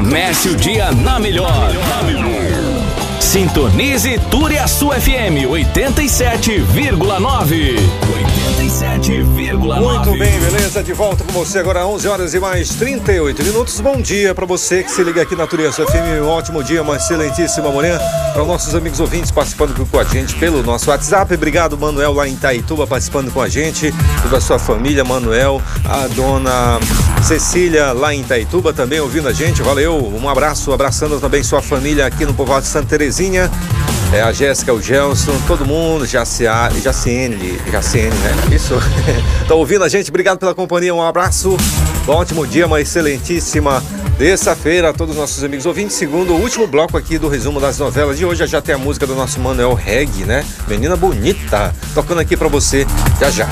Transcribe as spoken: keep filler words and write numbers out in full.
Comece o dia na melhor. Sintonize Turiaçu F M oitenta e sete vírgula nove. oitenta e sete vírgula nove. Muito bem, beleza? De volta com você agora onze horas e mais trinta e oito minutos. Bom dia para você que se liga aqui na Turiaçu F M. Um ótimo dia, uma excelentíssima manhã para os nossos amigos ouvintes participando com a gente pelo nosso WhatsApp. Obrigado, Manuel, lá em Itaituba, participando com a gente. Toda a sua família, Manuel, a dona Cecília, lá em Itaituba, também ouvindo a gente. Valeu, um abraço, abraçando também sua família aqui no povoado de Santa Terezinha. É, a Jéssica, o Gelson, todo mundo, Jaciane, Jaciene, Jaciene, né? Isso. Estão ouvindo a gente? Obrigado pela companhia, um abraço. Bom, ótimo dia, uma excelentíssima terça-feira a todos os nossos amigos ouvintes. Segundo o último bloco aqui do resumo das novelas de hoje, já tem a música do nosso Manuel Reggae, né? Menina Bonita, tocando aqui pra você já já.